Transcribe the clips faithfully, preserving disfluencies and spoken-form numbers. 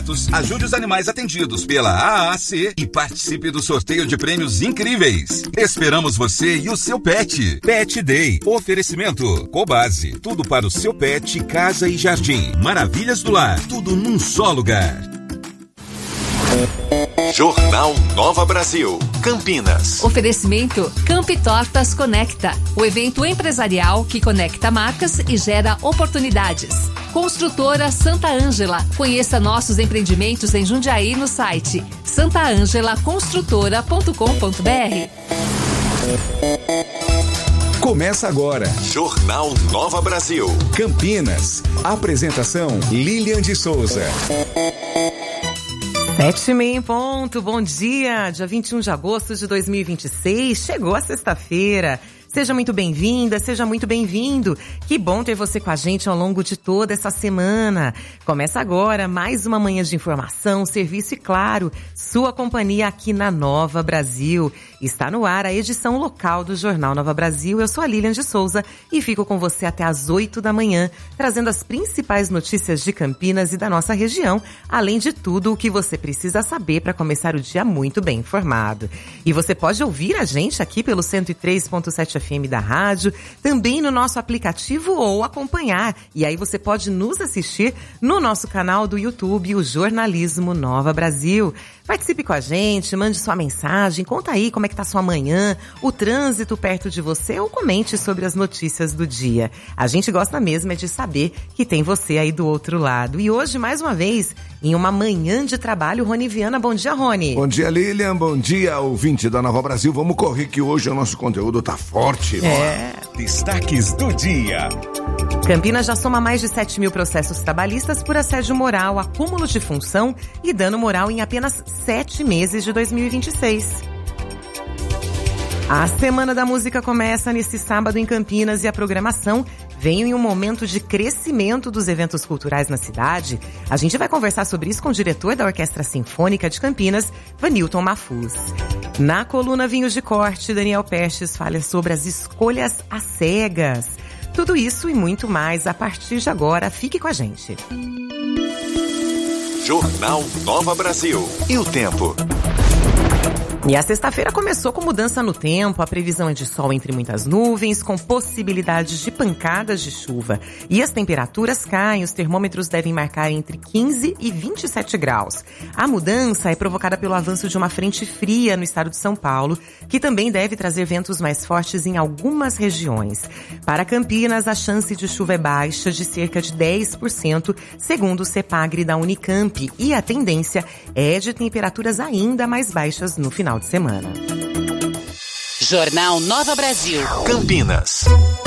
Ajude os animais atendidos pela A A C e participe do sorteio de prêmios incríveis. Esperamos você e o seu pet. Pet Day. Oferecimento Cobase. Tudo para o seu pet, casa e jardim. Maravilhas do lar. Tudo num só lugar. Jornal Nova Brasil, Campinas. Oferecimento Campi Tortas Conecta, o evento empresarial que conecta marcas e gera oportunidades. Construtora Santa Ângela. Conheça nossos empreendimentos em Jundiaí no site santa ângela construtora ponto com ponto br. Começa agora. Jornal Nova Brasil, Campinas. Apresentação Lilian de Souza. Sete e meia em ponto, bom dia, dia vinte e um de agosto de dois mil e vinte e seis, chegou a sexta-feira. Seja muito bem-vinda, seja muito bem-vindo. Que bom ter você com a gente ao longo de toda essa semana. Começa agora mais uma manhã de informação, serviço e, claro, sua companhia aqui na Nova Brasil. Está no ar a edição local do Jornal Nova Brasil. Eu sou a Lilian de Souza e fico com você até às oito da manhã, trazendo as principais notícias de Campinas e da nossa região, além de tudo o que você precisa saber para começar o dia muito bem informado. E você pode ouvir a gente aqui pelo cento e três ponto sete F M da rádio, também no nosso aplicativo ou acompanhar. E aí você pode nos assistir no nosso canal do YouTube, o Jornalismo Nova Brasil. Participe com a gente, mande sua mensagem, conta aí como é que tá sua manhã, o trânsito perto de você ou comente sobre as notícias do dia. A gente gosta mesmo é de saber que tem você aí do outro lado. E hoje, mais uma vez, em uma manhã de trabalho, Rony Viana. Bom dia, Rony. Bom dia, Lilian. Bom dia, ouvinte da Nova Brasil. Vamos correr que hoje o nosso conteúdo tá forte. É. Destaques do dia. Campinas já soma mais de sete mil processos trabalhistas por assédio moral, acúmulo de função e dano moral em apenas sete meses de dois mil e vinte e seis. A Semana da Música começa neste sábado em Campinas e a programação vem em um momento de crescimento dos eventos culturais na cidade. A gente vai conversar sobre isso com o diretor da Orquestra Sinfônica de Campinas, Vanilton Mafuz. Na coluna Vinhos de Corte, Daniel Pestes fala sobre as escolhas às cegas. Tudo isso e muito mais a partir de agora. Fique com a gente. Jornal Nova Brasil. E o tempo? E a sexta-feira começou com mudança no tempo. A previsão é de sol entre muitas nuvens, com possibilidades de pancadas de chuva. E as temperaturas caem, os termômetros devem marcar entre quinze e vinte e sete graus. A mudança é provocada pelo avanço de uma frente fria no estado de São Paulo, que também deve trazer ventos mais fortes em algumas regiões. Para Campinas, a chance de chuva é baixa, de cerca de dez por cento, segundo o CEPAGRE da Unicamp. E a tendência é de temperaturas ainda mais baixas no final de semana. Jornal Nova Brasil, Campinas.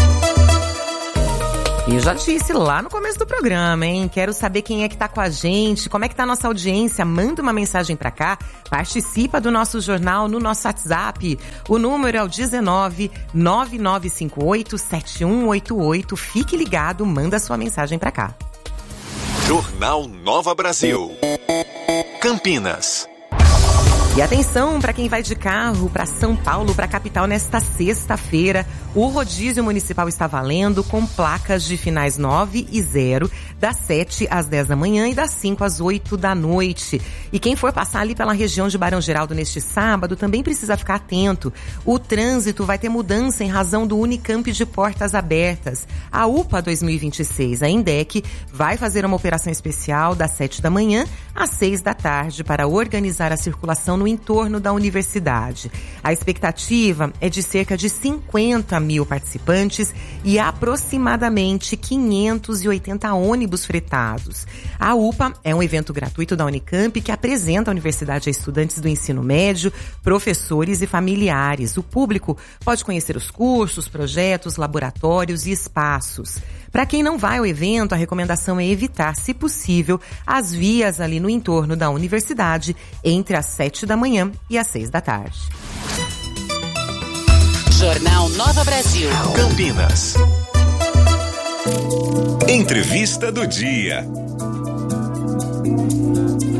E eu já disse lá no começo do programa, hein? Quero saber quem é que tá com a gente, como é que tá a nossa audiência. Manda uma mensagem pra cá, participa do nosso jornal no nosso WhatsApp. O número é o dezenove, nove nove cinco oito, sete um oito oito. Fique ligado, manda sua mensagem pra cá. Jornal Nova Brasil, Campinas. E atenção para quem vai de carro para São Paulo, para a capital, nesta sexta-feira. O rodízio municipal está valendo com placas de finais nove e zero, das sete às dez da manhã e das cinco às oito da noite. E quem for passar ali pela região de Barão Geraldo neste sábado também precisa ficar atento. O trânsito vai ter mudança em razão do Unicamp de portas abertas. A U P A dois mil e vinte e seis, a INDEC, vai fazer uma operação especial das sete da manhã às seis da tarde para organizar a circulação no entorno da universidade. A expectativa é de cerca de cinquenta mil participantes e aproximadamente quinhentos e oitenta ônibus fretados. A U P A é um evento gratuito da Unicamp que apresenta a universidade a estudantes do ensino médio, professores e familiares. O público pode conhecer os cursos, projetos, laboratórios e espaços. Para quem não vai ao evento, a recomendação é evitar, se possível, as vias ali no entorno da universidade entre as sete da manhã e às seis da tarde. Jornal Nova Brasil, Campinas. Entrevista do dia.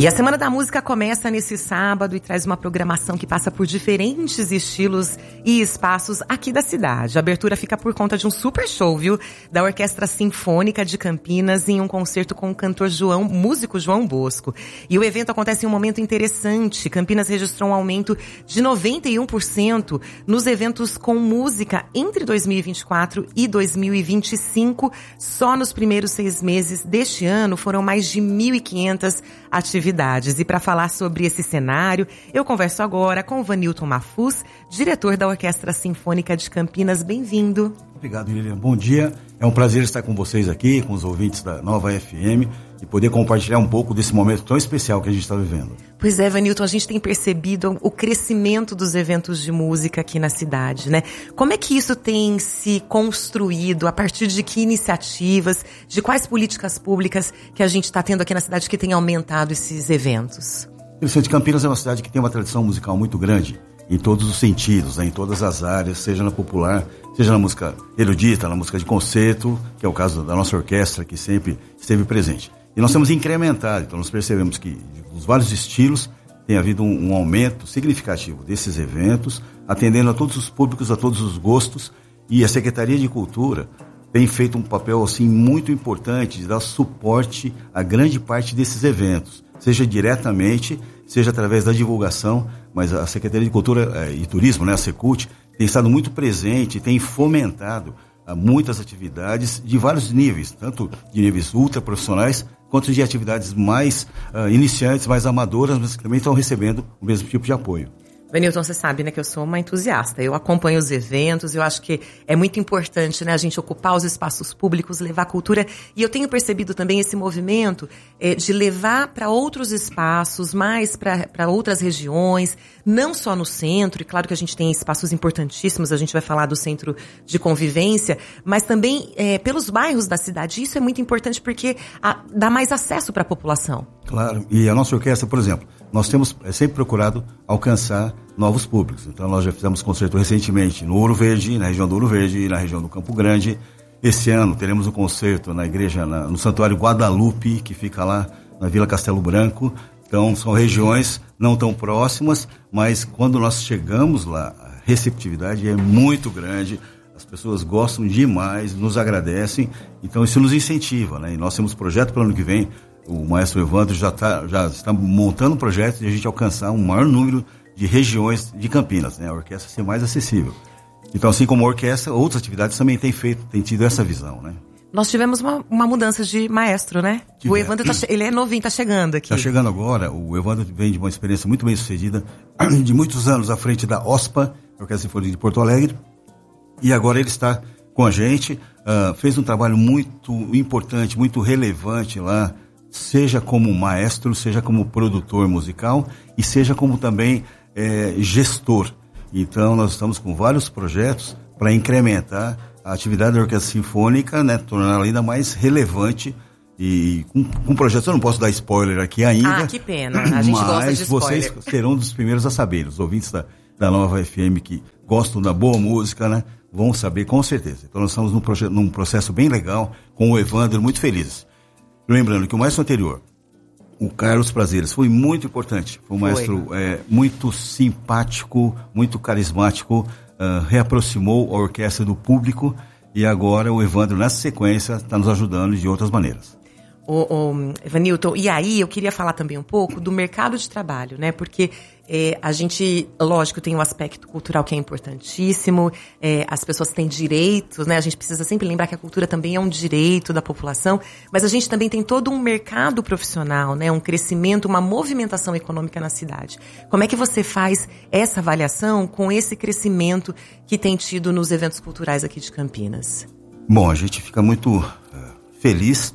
E a Semana da Música começa nesse sábado e traz uma programação que passa por diferentes estilos e espaços aqui da cidade. A abertura fica por conta de um super show, viu? Da Orquestra Sinfônica de Campinas em um concerto com o cantor João, músico João Bosco. E o evento acontece em um momento interessante. Campinas registrou um aumento de noventa e um por cento nos eventos com música entre dois mil e vinte e quatro e dois mil e vinte e cinco. Só nos primeiros seis meses deste ano foram mais de mil e quinhentas atividades. E para falar sobre esse cenário, eu converso agora com o Vanilton Mafuz, diretor da Orquestra Sinfônica de Campinas. Bem-vindo. Obrigado, Lilian. Bom dia. É um prazer estar com vocês aqui, com os ouvintes da Nova F M, e poder compartilhar um pouco desse momento tão especial que a gente está vivendo. Pois é, Vanilton, a gente tem percebido o crescimento dos eventos de música aqui na cidade, né? Como é que isso tem se construído? A partir de que iniciativas? De quais políticas públicas que a gente está tendo aqui na cidade que tem aumentado esses eventos? O centro de Campinas é uma cidade que tem uma tradição musical muito grande, em todos os sentidos, né? Em todas as áreas, seja na popular, seja na música erudita, na música de concerto, que é o caso da nossa orquestra, que sempre esteve presente. E nós temos incrementado, então nós percebemos que nos vários estilos tem havido um, um aumento significativo desses eventos, atendendo a todos os públicos, a todos os gostos, e a Secretaria de Cultura tem feito um papel assim muito importante de dar suporte a grande parte desses eventos, seja diretamente, seja através da divulgação, mas a Secretaria de Cultura eh, e Turismo, né, a Secult, tem estado muito presente, tem fomentado ah, muitas atividades de vários níveis, tanto de níveis ultraprofissionais, quanto de atividades mais uh, iniciantes, mais amadoras, mas que também estão recebendo o mesmo tipo de apoio. Vanilton, você sabe, né, que eu sou uma entusiasta. Eu acompanho os eventos, eu acho que é muito importante, né, a gente ocupar os espaços públicos, levar cultura. E eu tenho percebido também esse movimento é, de levar para outros espaços, mais para outras regiões, não só no centro. E claro que a gente tem espaços importantíssimos, a gente vai falar do centro de convivência, mas também é, pelos bairros da cidade. Isso é muito importante porque a, dá mais acesso para a população. Claro, e a nossa orquestra, por exemplo, nós temos é, sempre procurado alcançar novos públicos. Então nós já fizemos concerto recentemente no Ouro Verde, na região do Ouro Verde e na região do Campo Grande. Esse ano teremos um concerto na igreja, na, no Santuário Guadalupe, que fica lá na Vila Castelo Branco. Então são regiões não tão próximas, mas quando nós chegamos lá, a receptividade é muito grande. As pessoas gostam demais, nos agradecem, então isso nos incentiva, né? E nós temos projeto para o ano que vem. O maestro Evandro já, tá, já está montando um projeto de a gente alcançar um maior número de regiões de Campinas, né? A orquestra ser mais acessível. Então, assim como a orquestra, outras atividades também têm feito, têm tido essa visão, né? Nós tivemos uma, uma mudança de maestro, né? Tiver. O Evandro, tá, ele é novinho, está chegando aqui. Está chegando agora. O Evandro vem de uma experiência muito bem sucedida, de muitos anos à frente da OSPA, Orquestra Sinfônica de Porto Alegre, e agora ele está com a gente, uh, fez um trabalho muito importante, muito relevante lá, seja como maestro, seja como produtor musical e seja como também é, gestor. Então nós estamos com vários projetos para incrementar a atividade da Orquestra Sinfônica, né, torná-la ainda mais relevante e com, com projetos. Eu não posso dar spoiler aqui ainda. Ah, que pena, a gente gosta de spoiler. Vocês serão dos primeiros a saber, os ouvintes da, da Nova F M que gostam da boa música, né, vão saber com certeza. Então nós estamos num, proje- num processo bem legal com o Evandro, muito felizes. Lembrando que o maestro anterior, o Carlos Prazeres, foi muito importante. Foi um foi. maestro é, muito simpático, muito carismático, uh, reaproximou a orquestra do público e agora o Evandro, nessa sequência, está nos ajudando de outras maneiras. Ô, ô, Vanilton, e aí eu queria falar também um pouco do mercado de trabalho, né? Porque é, a gente, lógico, tem um aspecto cultural que é importantíssimo, é, as pessoas têm direitos, né? A gente precisa sempre lembrar que a cultura também é um direito da população, mas a gente também tem todo um mercado profissional, né? Um crescimento, uma movimentação econômica na cidade. Como é que você faz essa avaliação com esse crescimento que tem tido nos eventos culturais aqui de Campinas? Bom, a gente fica muito uh, feliz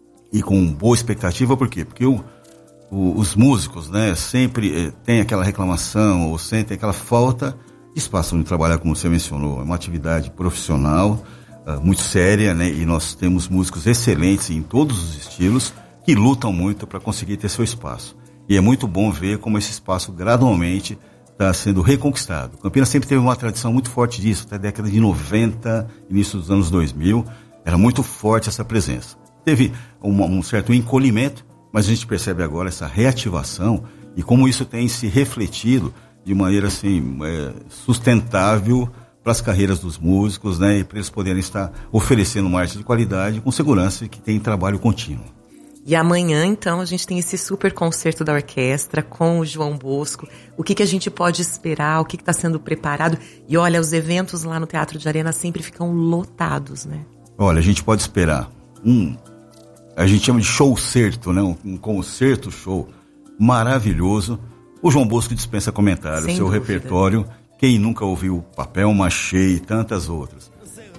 e com boa expectativa, por quê? Porque o, o, os músicos, né, sempre eh, tem aquela reclamação ou sentem aquela falta de espaço onde trabalhar, como você mencionou. É uma atividade profissional, uh, muito séria, né, e nós temos músicos excelentes em todos os estilos que lutam muito para conseguir ter seu espaço. E é muito bom ver como esse espaço gradualmente está sendo reconquistado. Campinas sempre teve uma tradição muito forte disso, até a década de noventa, início dos anos dois mil, era muito forte essa presença. Teve uma, um certo encolhimento mas a gente percebe agora essa reativação e como isso tem se refletido de maneira assim, é, sustentável para as carreiras dos músicos, né, e para eles poderem estar oferecendo uma arte de qualidade com segurança e que tem trabalho contínuo. E amanhã, então, a gente tem esse super concerto da orquestra com o João Bosco. O que, que a gente pode esperar? O que está sendo preparado? E olha, os eventos lá no Teatro de Arena sempre ficam lotados, né? Olha, a gente pode esperar um, a gente chama de show-certo, né? Um, um concerto-show maravilhoso. O João Bosco dispensa comentários, Sem seu dúvida. repertório. Quem nunca ouviu Papel Machê e tantas outras.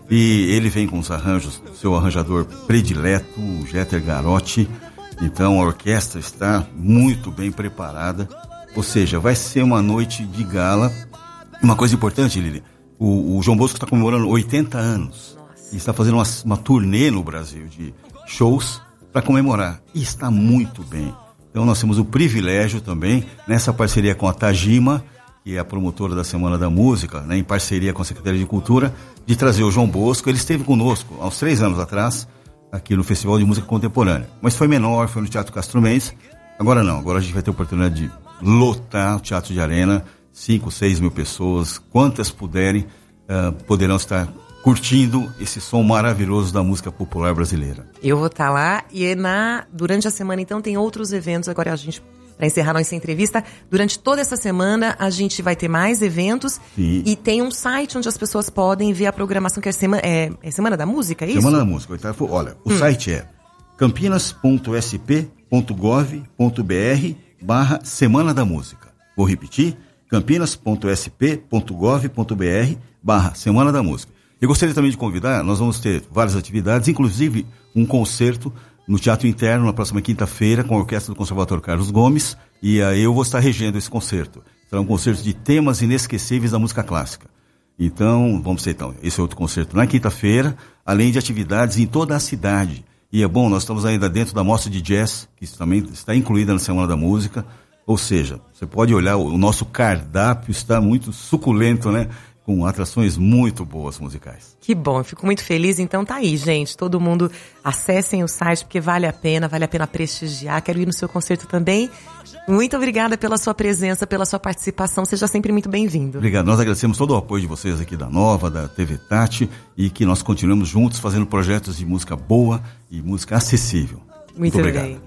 E ele vem com os arranjos, seu arranjador predileto, o Jeter Garotti. Então a orquestra está muito bem preparada. Ou seja, vai ser uma noite de gala. Uma coisa importante, Lili, o, o João Bosco está comemorando oitenta anos. E está fazendo uma, uma turnê no Brasil de shows para comemorar. E está muito bem. Então nós temos o privilégio também, nessa parceria com a Tajima, que é a promotora da Semana da Música, né, em parceria com a Secretaria de Cultura, de trazer o João Bosco. Ele esteve conosco há uns três anos atrás, aqui no Festival de Música Contemporânea. Mas foi menor, foi no Teatro Castro Mendes. Agora não, agora a gente vai ter a oportunidade de lotar o Teatro de Arena, cinco, seis mil pessoas, quantas puderem, uh, poderão estar curtindo esse som maravilhoso da música popular brasileira. Eu vou estar lá e na, durante a semana, então, tem outros eventos. Agora a gente... Para encerrar nossa entrevista, durante toda essa semana a gente vai ter mais eventos. Sim. E tem um site onde as pessoas podem ver a programação, que é Semana, é, é semana da Música, é isso? Semana da Música. Olha, o hum. site é campinas ponto s p ponto gov ponto b r barra Semana da Música. Vou repetir, campinas ponto s p ponto gov ponto b r barra Semana da Música. Eu gostaria também de convidar, nós vamos ter várias atividades, inclusive um concerto no Teatro Interno, na próxima quinta-feira, com a Orquestra do Conservatório Carlos Gomes, e aí eu vou estar regendo esse concerto. Será um concerto de temas inesquecíveis da música clássica. Então, vamos ter então, esse outro concerto na quinta-feira, além de atividades em toda a cidade. E é bom, nós estamos ainda dentro da mostra de jazz, que também está incluída na Semana da Música, ou seja, você pode olhar, o nosso cardápio está muito suculento, né? Com atrações muito boas musicais. Que bom, eu fico muito feliz. Então tá aí, gente, todo mundo acessem o site, porque vale a pena, vale a pena prestigiar. Quero ir no seu concerto também. Muito obrigada pela sua presença, pela sua participação, seja sempre muito bem-vindo. Obrigado, nós agradecemos todo o apoio de vocês aqui da Nova, da T V Tati, e que nós continuemos juntos fazendo projetos de música boa e música acessível. Muito, muito obrigado. Bem.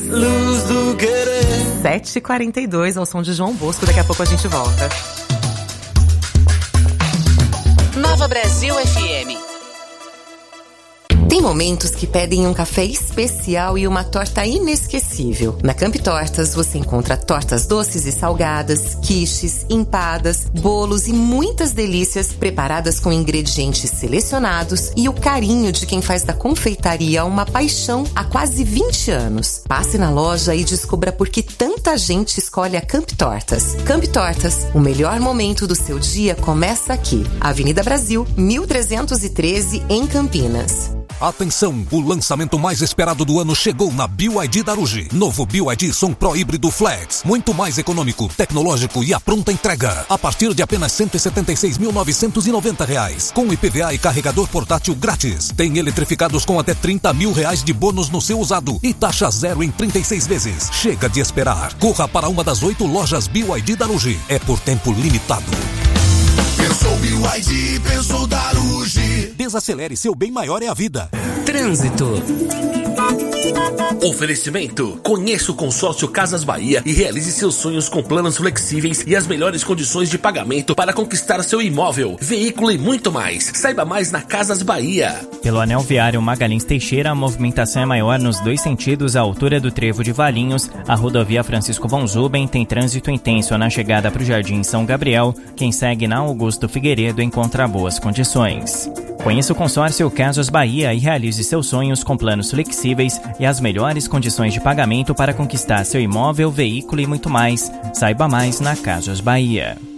sete e quarenta e dois ao som de João Bosco, daqui a pouco a gente volta. Nova Brasil F M. Tem momentos que pedem um café especial e uma torta inesquecível. Na Camp Tortas você encontra tortas doces e salgadas, quiches, empadas, bolos e muitas delícias preparadas com ingredientes selecionados e o carinho de quem faz da confeitaria uma paixão há quase vinte anos. Passe na loja e descubra por que tanta gente escolhe a Camp Tortas. Camp Tortas, o melhor momento do seu dia começa aqui. Avenida Brasil, mil trezentos e treze, em Campinas. Atenção, o lançamento mais esperado do ano chegou na B Y D Darugi. Novo B Y D Som Pro Híbrido Flex. Muito mais econômico, tecnológico e a pronta entrega. A partir de apenas cento e setenta e seis mil novecentos e noventa reais. Com I P V A e carregador portátil grátis. Tem eletrificados com até trinta mil reais de bônus no seu usado. E taxa zero em trinta e seis vezes. Chega de esperar. Corra para uma das oito lojas B Y D Darugi. É por tempo limitado. Pensou B Y D, pensou Darugi. Desacelere, seu bem maior é a vida. Trânsito. Oferecimento. Conheça o consórcio Casas Bahia e realize seus sonhos com planos flexíveis e as melhores condições de pagamento para conquistar seu imóvel, veículo e muito mais. Saiba mais na Casas Bahia. Pelo anel viário Magalhães Teixeira, a movimentação é maior nos dois sentidos à altura do Trevo de Valinhos. A rodovia Francisco von Zuben tem trânsito intenso na chegada para o Jardim São Gabriel. Quem segue na Augusto Figueiredo encontra boas condições. Conheça o consórcio Casas Bahia e realize seus sonhos com planos flexíveis e as melhores condições de pagamento para conquistar seu imóvel, veículo e muito mais. Saiba mais na Casas Bahia.